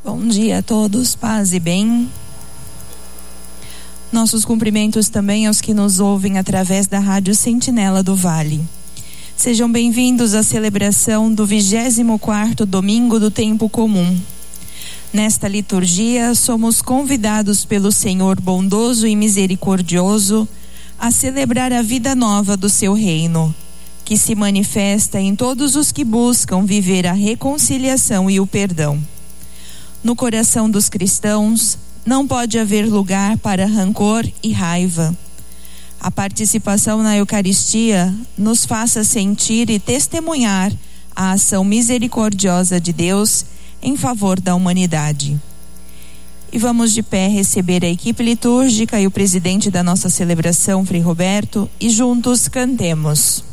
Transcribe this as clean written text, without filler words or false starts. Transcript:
Bom dia a todos, paz e bem. Nossos cumprimentos também aos que nos ouvem através da Rádio Sentinela do Vale. Sejam bem-vindos à celebração do 24º domingo do tempo comum. Nesta liturgia, somos convidados pelo Senhor bondoso e misericordioso a celebrar a vida nova do seu reino, que se manifesta em todos os que buscam viver a reconciliação e o perdão. No coração dos cristãos, não pode haver lugar para rancor e raiva. A participação na Eucaristia nos faça sentir e testemunhar a ação misericordiosa de Deus em favor da humanidade. E vamos de pé receber a equipe litúrgica e o presidente da nossa celebração, Frei Roberto, e juntos cantemos.